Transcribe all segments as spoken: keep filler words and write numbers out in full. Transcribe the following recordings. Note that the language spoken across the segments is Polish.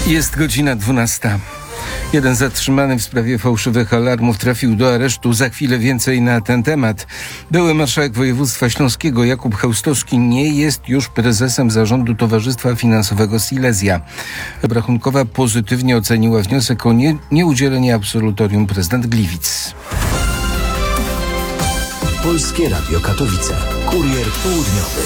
Jest godzina dwunasta. Jeden zatrzymany w sprawie fałszywych alarmów trafił do aresztu. Za chwilę więcej na ten temat. Były marszałek województwa śląskiego Jakub Chełstowski nie jest już prezesem zarządu Towarzystwa Finansowego Silesia. Obrachunkowa pozytywnie oceniła wniosek o nie, nieudzielenie absolutorium prezydent Gliwic. Polskie Radio Katowice. Kurier południowy.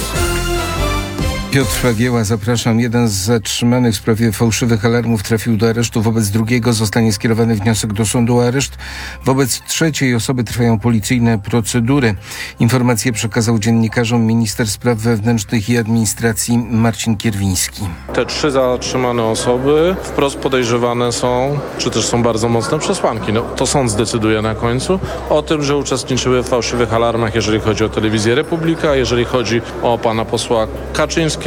Piotr Fagieła, zapraszam. Jeden z zatrzymanych w sprawie fałszywych alarmów trafił do aresztu. Wobec drugiego zostanie skierowany wniosek do sądu o areszt. Wobec trzeciej osoby trwają policyjne procedury. Informacje przekazał dziennikarzom minister spraw wewnętrznych i administracji Marcin Kierwiński. Te trzy zatrzymane osoby wprost podejrzewane są, czy też są bardzo mocne przesłanki. No, to sąd zdecyduje na końcu o tym, że uczestniczyły w fałszywych alarmach, jeżeli chodzi o Telewizję Republika, jeżeli chodzi o pana posła Kaczyńskiego,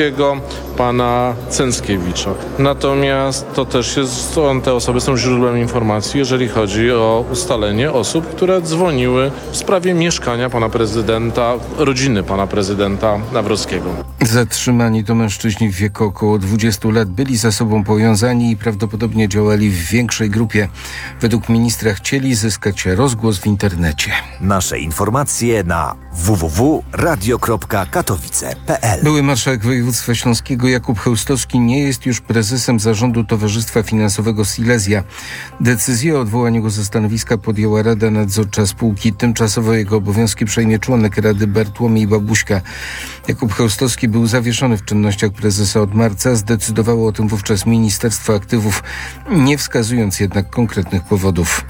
pana Cęckiewicza. Natomiast to też jest, te osoby są źródłem informacji, jeżeli chodzi o ustalenie osób, które dzwoniły w sprawie mieszkania pana prezydenta, rodziny pana prezydenta Nawrockiego. Zatrzymani to mężczyźni w wieku około dwudziestu lat. Byli ze sobą powiązani i prawdopodobnie działali w większej grupie. Według ministra chcieli zyskać rozgłos w internecie. Nasze informacje na w w w kropka radio kropka katowice kropka p l. Były marszałek województwa śląskiego Jakub Chełstowski nie jest już prezesem zarządu Towarzystwa Finansowego Silesia. Decyzję o odwołaniu go ze stanowiska podjęła Rada Nadzorcza spółki. Tymczasowo jego obowiązki przejmie członek Rady Bartłomiej Babuśka. Jakub Chełstowski był zawieszony w czynnościach prezesa od marca. Zdecydowało o tym wówczas Ministerstwo Aktywów, nie wskazując jednak konkretnych powodów.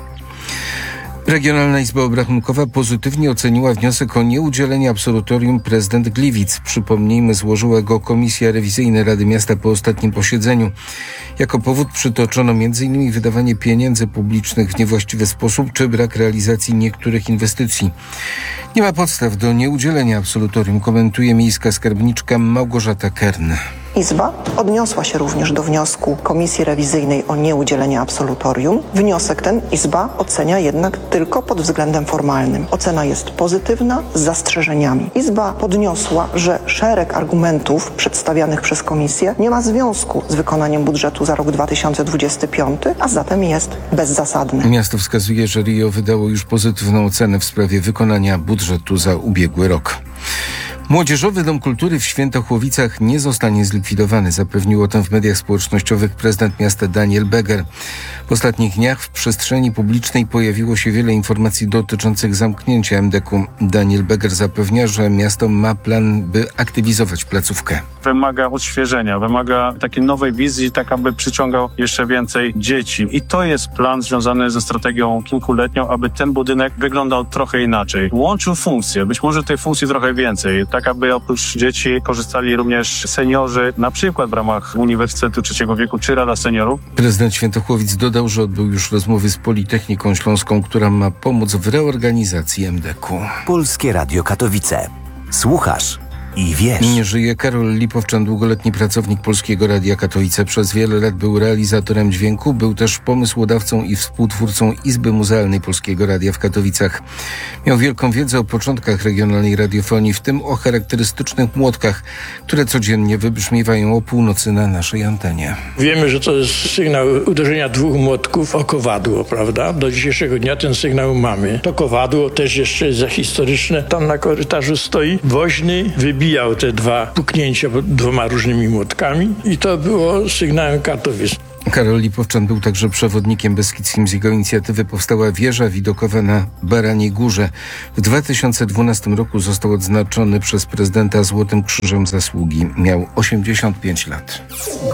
Regionalna Izba Obrachunkowa pozytywnie oceniła wniosek o nieudzielenie absolutorium prezydent Gliwic. Przypomnijmy, złożyła go Komisja Rewizyjna Rady Miasta po ostatnim posiedzeniu. Jako powód przytoczono między innymi wydawanie pieniędzy publicznych w niewłaściwy sposób czy brak realizacji niektórych inwestycji. Nie ma podstaw do nieudzielenia absolutorium, komentuje miejska skarbniczka Małgorzata Kern. Izba odniosła się również do wniosku Komisji Rewizyjnej o nieudzielenie absolutorium. Wniosek ten Izba ocenia jednak tylko pod względem formalnym. Ocena jest pozytywna z zastrzeżeniami. Izba podniosła, że szereg argumentów przedstawianych przez Komisję nie ma związku z wykonaniem budżetu za rok dwa tysiące dwudziesty piąty, a zatem jest bezzasadny. Miasto wskazuje, że R I O wydało już pozytywną ocenę w sprawie wykonania budżetu za ubiegły rok. Młodzieżowy Dom Kultury w Świętochłowicach nie zostanie zlikwidowany. Zapewnił o tym w mediach społecznościowych prezydent miasta Daniel Beger. W ostatnich dniach w przestrzeni publicznej pojawiło się wiele informacji dotyczących zamknięcia M D K-u. Daniel Beger zapewnia, że miasto ma plan, by aktywizować placówkę. Wymaga odświeżenia, wymaga takiej nowej wizji, tak aby przyciągał jeszcze więcej dzieci. I to jest plan związany ze strategią kilkuletnią, aby ten budynek wyglądał trochę inaczej. Łączył funkcje, być może tej funkcji trochę więcej, tak aby oprócz dzieci korzystali również seniorzy, na przykład w ramach Uniwersytetu Trzeciego Wieku czy Rada Seniorów. Prezydent Świętochłowic dodał, że odbył już rozmowy z Politechniką Śląską, która ma pomóc w reorganizacji M D K-u. Polskie Radio Katowice. Słuchasz i wiesz. Nie żyje Karol Lipowczan, długoletni pracownik Polskiego Radia Katowice. Przez wiele lat był realizatorem dźwięku, był też pomysłodawcą i współtwórcą Izby Muzealnej Polskiego Radia w Katowicach. Miał wielką wiedzę o początkach regionalnej radiofonii, w tym o charakterystycznych młotkach, które codziennie wybrzmiewają o północy na naszej antenie. Wiemy, że to jest sygnał uderzenia dwóch młotków o kowadło, prawda? Do dzisiejszego dnia ten sygnał mamy. To kowadło też jeszcze jest zahistoryczne. Tam na korytarzu stoi woźny, wybijał te dwa puknięcia dwoma różnymi młotkami i to było sygnałem Katowic. Karol Lipowczan był także przewodnikiem beskidzkim. Z jego inicjatywy powstała wieża widokowa na Baraniej Górze. W dwa tysiące dwunastym roku został odznaczony przez prezydenta Złotym Krzyżem Zasługi. Miał osiemdziesiąt pięć lat.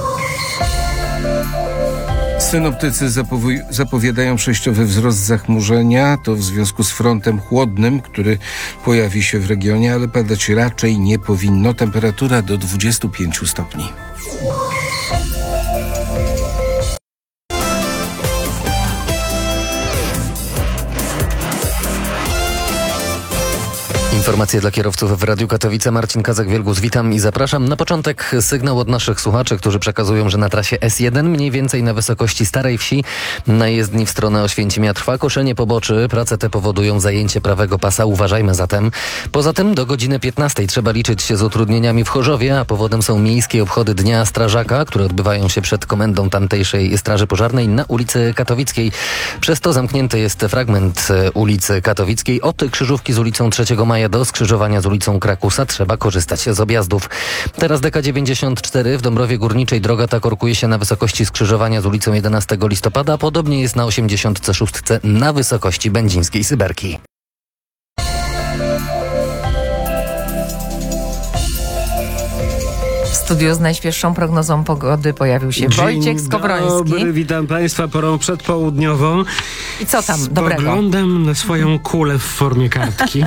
Synoptycy zapowi- zapowiadają przejściowy wzrost zachmurzenia. To w związku z frontem chłodnym, który pojawi się w regionie, ale padać raczej nie powinno. Temperatura do dwudziestu pięciu stopni. Informacje dla kierowców w Radiu Katowice. Marcin Kazak-Wielgus, witam i zapraszam. Na początek sygnał od naszych słuchaczy, którzy przekazują, że na trasie S jeden, mniej więcej na wysokości Starej Wsi, na jezdni w stronę Oświęcimia trwa koszenie poboczy. Prace te powodują zajęcie prawego pasa. Uważajmy zatem. Poza tym do godziny piętnastej trzeba liczyć się z utrudnieniami w Chorzowie, a powodem są miejskie obchody Dnia Strażaka, które odbywają się przed komendą tamtejszej Straży Pożarnej na ulicy Katowickiej. Przez to zamknięty jest fragment ulicy Katowickiej. Od krzyżówki z ulicą trzeciego maja do skrzyżowania z ulicą Krakusa trzeba korzystać z objazdów. Teraz D K dziewięćdziesiąt cztery w Dąbrowie Górniczej. Droga ta korkuje się na wysokości skrzyżowania z ulicą jedenastego listopada. Podobnie jest na osiemdziesiątce szóstce na wysokości Będzińskiej Syberki. W studiu z najświeższą prognozą pogody pojawił się Wojciech Skowroński. Dobry, witam Państwa porą przedpołudniową. I co tam dobrego? Spoglądam na swoją kulę w formie kartki.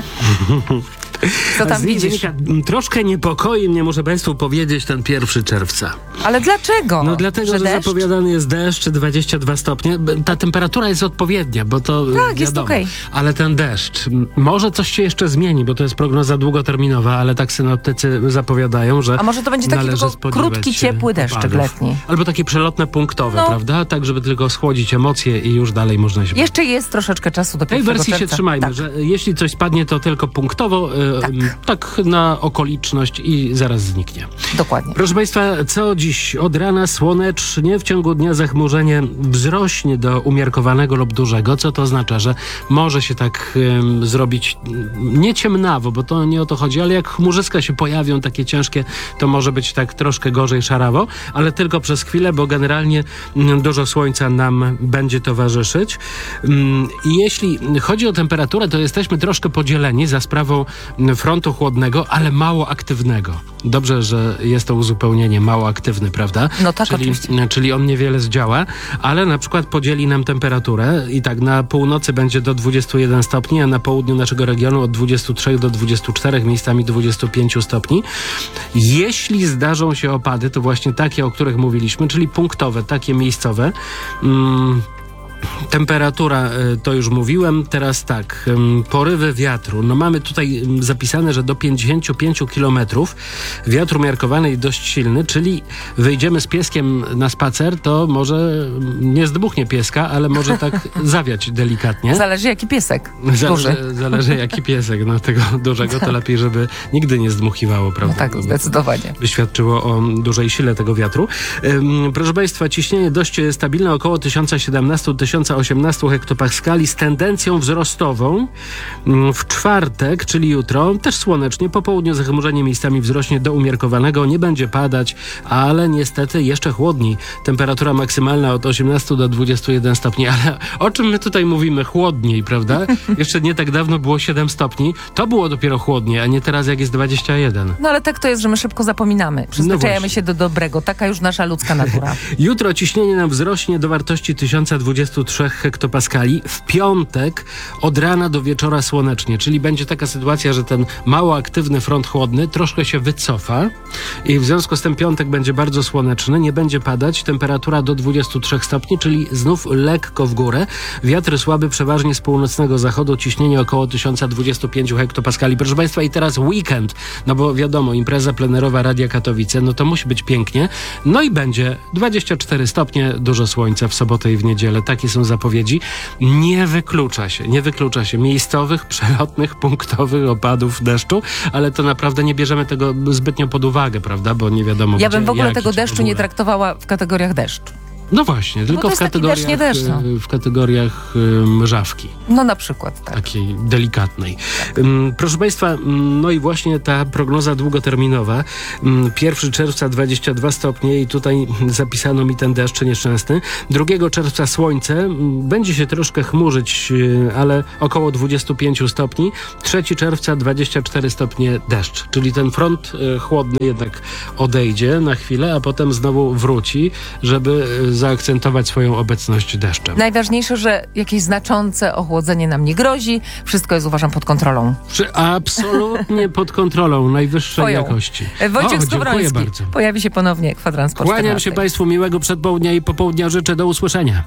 Co tam widzisz? Troszkę niepokoi mnie, muszę Państwu powiedzieć, ten pierwszy czerwca. Ale dlaczego? No dlatego, że, że zapowiadany jest deszcz, dwadzieścia dwa stopnie. Ta temperatura jest odpowiednia, bo to tak, wiadomo. jest okej. Ale ten deszcz, może coś się jeszcze zmieni, bo to jest prognoza długoterminowa, ale tak synoptycy zapowiadają, że a może to będzie taki tylko krótki, ciepły deszczyk letni? Albo takie przelotne, punktowe, no. prawda? Tak, żeby tylko schłodzić emocje i już dalej można się... Jeszcze jest troszeczkę czasu do pierwszego tej wersji czerwca. się trzymajmy, tak. że jeśli coś spadnie, to tylko punktowo, tak. tak na okoliczność i zaraz zniknie. Dokładnie. Proszę Państwa, co dziś? Od rana słonecznie, w ciągu dnia zachmurzenie wzrośnie do umiarkowanego lub dużego, co to oznacza, że może się tak um, zrobić nie ciemnawo, bo to nie o to chodzi, ale jak chmurzyska się pojawią takie ciężkie, to może być tak troszkę gorzej szarawo, ale tylko przez chwilę, bo generalnie um, dużo słońca nam będzie towarzyszyć. Um, I jeśli chodzi o temperaturę, to jesteśmy troszkę podzieleni za sprawą frontu chłodnego, ale mało aktywnego. Dobrze, że jest to uzupełnienie mało aktywny, prawda? No tak, czyli, oczywiście. Czyli on niewiele zdziała, ale na przykład podzieli nam temperaturę i tak na północy będzie do dwudziestu jeden stopni, a na południu naszego regionu od dwudziestu trzech do dwudziestu czterech, miejscami dwudziestu pięciu stopni. Jeśli zdarzą się opady, to właśnie takie, o których mówiliśmy, czyli punktowe, takie miejscowe. Mm, Temperatura, to już mówiłem, teraz tak, porywy wiatru. No mamy tutaj zapisane, że do pięćdziesięciu pięciu kilometrów wiatr umiarkowany i dość silny, czyli wyjdziemy z pieskiem na spacer, to może nie zdmuchnie pieska, ale może tak zawiać delikatnie. Zależy jaki piesek. Zależy, zależy jaki piesek, no tego dużego to lepiej, żeby nigdy nie zdmuchiwało, prawda? No tak, zdecydowanie. By świadczyło o dużej sile tego wiatru. Proszę Państwa, ciśnienie dość stabilne, około tysiąc siedemnaście do tysiąc osiemnaście hektopaskali z tendencją wzrostową. W czwartek, czyli jutro, też słonecznie, po południu zachmurzenie miejscami wzrośnie do umiarkowanego, nie będzie padać, ale niestety jeszcze chłodniej. Temperatura maksymalna od osiemnastu do dwudziestu jeden stopni, ale o czym my tutaj mówimy? Chłodniej, prawda? Jeszcze nie tak dawno było siedem stopni, to było dopiero chłodniej, a nie teraz jak jest dwadzieścia jeden. No ale tak to jest, że my szybko zapominamy. Przyzwyczajamy no się do dobrego. Taka już nasza ludzka natura. Jutro ciśnienie nam wzrośnie do wartości tysiąc dwadzieścia trzy hektopaskali. W piątek od rana do wieczora słonecznie, czyli będzie taka sytuacja, że ten mało aktywny front chłodny troszkę się wycofa i w związku z tym piątek będzie bardzo słoneczny, nie będzie padać, temperatura do dwudziestu trzech stopni, czyli znów lekko w górę. Wiatr słaby przeważnie z północnego zachodu, ciśnienie około tysiąc dwadzieścia pięć hektopaskali. Proszę Państwa, i teraz weekend, no bo wiadomo, impreza plenerowa Radia Katowice, no to musi być pięknie. No i będzie dwadzieścia cztery stopnie, dużo słońca w sobotę i w niedzielę. Takie są zapowiedzi. Nie wyklucza się, nie wyklucza się miejscowych, przelotnych, punktowych opadów deszczu, ale to naprawdę nie bierzemy tego zbytnio pod uwagę, prawda, bo nie wiadomo Ja gdzie, bym w ogóle jaki, tego w deszczu ogóle. nie traktowała w kategoriach deszcz. No właśnie, tylko to w jest taki deszcz, nie kategoriach, deszcz, no. w kategoriach y, mrzawki. No na przykład, tak. Takiej delikatnej. Ym, proszę Państwa, ym, no i właśnie ta prognoza długoterminowa. Ym, pierwszego czerwca dwadzieścia dwa stopnie i tutaj zapisano mi ten deszcz nieszczęsny. drugiego czerwca słońce, ym, będzie się troszkę chmurzyć, yy, ale około dwudziestu pięciu stopni. trzeciego czerwca dwadzieścia cztery stopnie deszcz, czyli ten front yy, chłodny jednak odejdzie na chwilę, a potem znowu wróci, żeby yy, zaakcentować swoją obecność deszczem. Najważniejsze, że jakieś znaczące ochłodzenie nam nie grozi. Wszystko jest, uważam, pod kontrolą. Przy, absolutnie pod kontrolą najwyższej Twoją. jakości. Wojciech O, Skowroński dziękuję bardzo. pojawi się ponownie kwadrans po Kłaniam czternastej. się Państwu, miłego przedpołudnia i popołudnia życzę, do usłyszenia.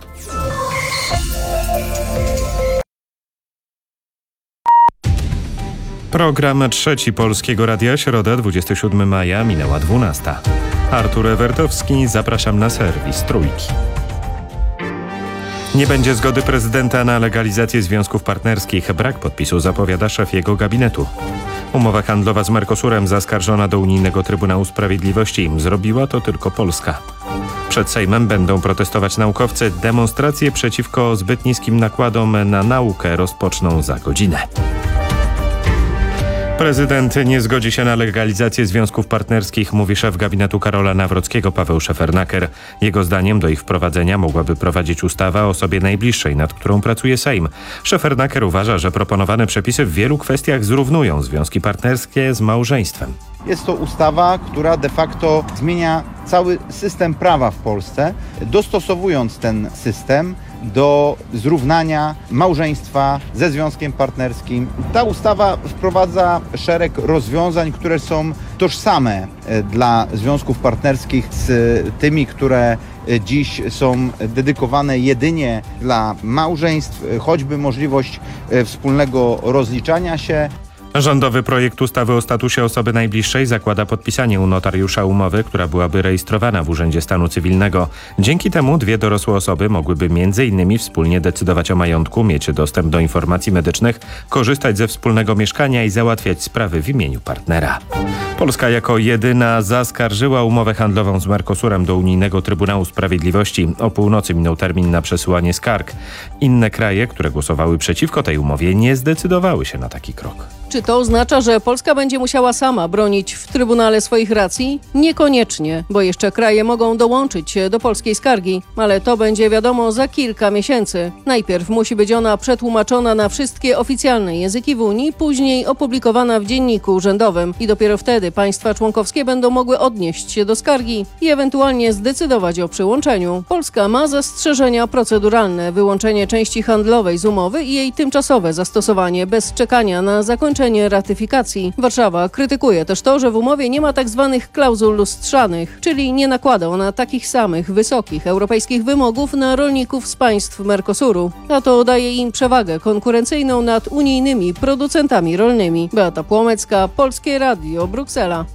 Program Trzeci Polskiego Radia, środa dwudziestego siódmego maja, minęła dwunasta. Artur Ewertowski, zapraszam na serwis Trójki. Nie będzie zgody prezydenta na legalizację związków partnerskich. Brak podpisu zapowiada szef jego gabinetu. Umowa handlowa z Mercosurem zaskarżona do Unijnego Trybunału Sprawiedliwości. Zrobiła to tylko Polska. Przed Sejmem będą protestować naukowcy. Demonstracje przeciwko zbyt niskim nakładom na naukę rozpoczną za godzinę. Prezydent nie zgodzi się na legalizację związków partnerskich, mówi szef gabinetu Karola Nawrockiego Paweł Szefernaker. Jego zdaniem do ich wprowadzenia mogłaby prowadzić ustawa o osobie najbliższej, nad którą pracuje Sejm. Szefernaker uważa, że proponowane przepisy w wielu kwestiach zrównują związki partnerskie z małżeństwem. Jest to ustawa, która de facto zmienia cały system prawa w Polsce, dostosowując ten system do zrównania małżeństwa ze związkiem partnerskim. Ta ustawa wprowadza szereg rozwiązań, które są tożsame dla związków partnerskich z tymi, które dziś są dedykowane jedynie dla małżeństw, choćby możliwość wspólnego rozliczania się. Rządowy projekt ustawy o statusie osoby najbliższej zakłada podpisanie u notariusza umowy, która byłaby rejestrowana w Urzędzie Stanu Cywilnego. Dzięki temu dwie dorosłe osoby mogłyby między innymi wspólnie decydować o majątku, mieć dostęp do informacji medycznych, korzystać ze wspólnego mieszkania i załatwiać sprawy w imieniu partnera. Polska jako jedyna zaskarżyła umowę handlową z Mercosurem do Unijnego Trybunału Sprawiedliwości. O północy minął termin na przesyłanie skarg. Inne kraje, które głosowały przeciwko tej umowie, nie zdecydowały się na taki krok. Czy to oznacza, że Polska będzie musiała sama bronić w Trybunale swoich racji? Niekoniecznie, bo jeszcze kraje mogą dołączyć do polskiej skargi, ale to będzie wiadomo za kilka miesięcy. Najpierw musi być ona przetłumaczona na wszystkie oficjalne języki w Unii, później opublikowana w dzienniku urzędowym i dopiero wtedy państwa członkowskie będą mogły odnieść się do skargi i ewentualnie zdecydować o przyłączeniu. Polska ma zastrzeżenia proceduralne, wyłączenie części handlowej z umowy i jej tymczasowe zastosowanie bez czekania na zakończenie ratyfikacji. Warszawa krytykuje też to, że w umowie nie ma tak zwanych klauzul lustrzanych, czyli nie nakłada ona takich samych wysokich europejskich wymogów na rolników z państw Mercosuru, a to daje im przewagę konkurencyjną nad unijnymi producentami rolnymi. Beata Płomecka, Polskie Radio, Bruksela.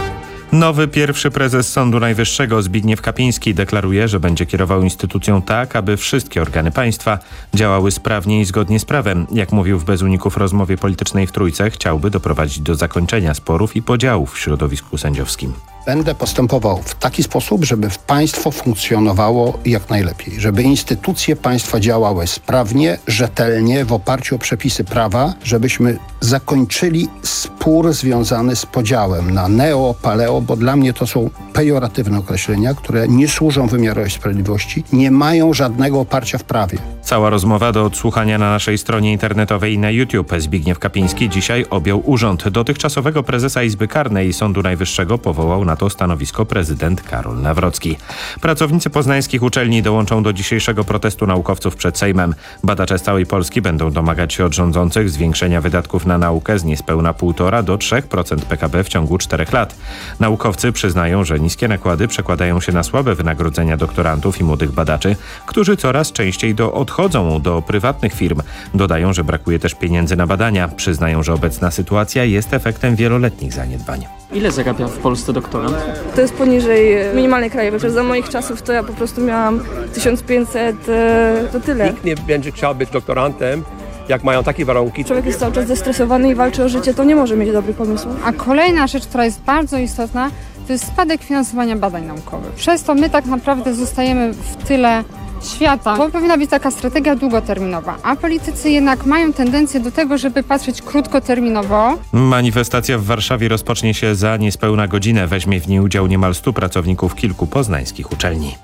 Nowy pierwszy prezes Sądu Najwyższego Zbigniew Kapiński deklaruje, że będzie kierował instytucją tak, aby wszystkie organy państwa działały sprawnie i zgodnie z prawem. Jak mówił w Bez Uników rozmowie politycznej w Trójce, chciałby doprowadzić do zakończenia sporów i podziałów w środowisku sędziowskim. Będę postępował w taki sposób, żeby państwo funkcjonowało jak najlepiej, żeby instytucje państwa działały sprawnie, rzetelnie, w oparciu o przepisy prawa, żebyśmy zakończyli spór związany z podziałem na neo, paleo, bo dla mnie to są pejoratywne określenia, które nie służą wymiarowi sprawiedliwości, nie mają żadnego oparcia w prawie. Cała rozmowa do odsłuchania na naszej stronie internetowej i na YouTube. Zbigniew Kapiński dzisiaj objął urząd. Dotychczasowego prezesa Izby Karnej i Sądu Najwyższego powołał na to stanowisko prezydent Karol Nawrocki. Pracownicy poznańskich uczelni dołączą do dzisiejszego protestu naukowców przed Sejmem. Badacze z całej Polski będą domagać się od rządzących zwiększenia wydatków na naukę z niespełna półtora do trzech procent P K B w ciągu czterech lat. Naukowcy przyznają, że niskie nakłady przekładają się na słabe wynagrodzenia doktorantów i młodych badaczy, którzy coraz częściej do odchodzą do prywatnych firm. Dodają, że brakuje też pieniędzy na badania. Przyznają, że obecna sytuacja jest efektem wieloletnich zaniedbań. Ile zarabia w Polsce doktorant? To jest poniżej minimalnej krajowej, przecież za moich czasów to ja po prostu miałam tysiąc pięćset, to tyle. Nikt nie będzie chciał być doktorantem, jak mają takie warunki. Człowiek jest cały czas zestresowany i walczy o życie, to nie może mieć dobrych pomysłów. A kolejna rzecz, która jest bardzo istotna, to jest spadek finansowania badań naukowych. Przez to my tak naprawdę zostajemy w tyle świata, bo powinna być taka strategia długoterminowa, a politycy jednak mają tendencję do tego, żeby patrzeć krótkoterminowo. Manifestacja w Warszawie rozpocznie się za niespełna godzinę. Weźmie w niej udział niemal stu pracowników kilku poznańskich uczelni.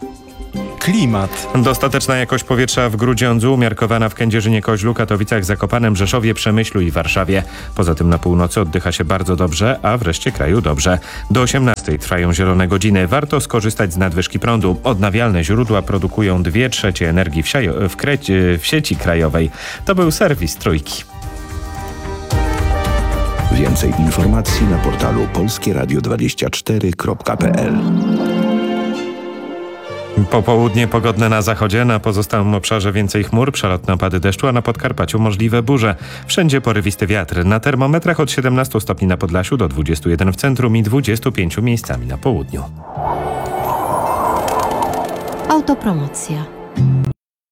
Klimat. Dostateczna jakość powietrza w Grudziądzu, umiarkowana w Kędzierzynie-Koźlu, Katowicach, Zakopanem, Rzeszowie, Przemyślu i Warszawie. Poza tym na północy oddycha się bardzo dobrze, a w reszcie kraju dobrze. Do osiemnastej trwają zielone godziny. Warto skorzystać z nadwyżki prądu. Odnawialne źródła produkują dwie trzecie energii w, siajo- w, kre- w sieci krajowej. To był serwis Trójki. Więcej informacji na portalu polskieradio dwadzieścia cztery kropka p l. Popołudnie pogodne na zachodzie, na pozostałym obszarze więcej chmur, przelotne opady deszczu, a na Podkarpaciu możliwe burze. Wszędzie porywisty wiatr. Na termometrach od siedemnastu stopni na Podlasiu do dwudziestu jeden w centrum i dwudziestu pięciu miejscami na południu. Autopromocja.